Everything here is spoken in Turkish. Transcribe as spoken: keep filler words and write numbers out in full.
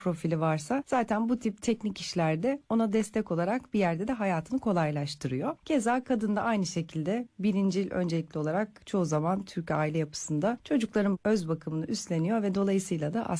profili varsa zaten bu tip teknik işlerde ona destek olarak bir yerde de hayatını kolaylaştırıyor. Keza kadın da aynı şekilde birincil öncelikli olarak çoğu zaman Türk aile yapısında çocukların öz bakımını üstleniyor ve dolayısıyla da aslında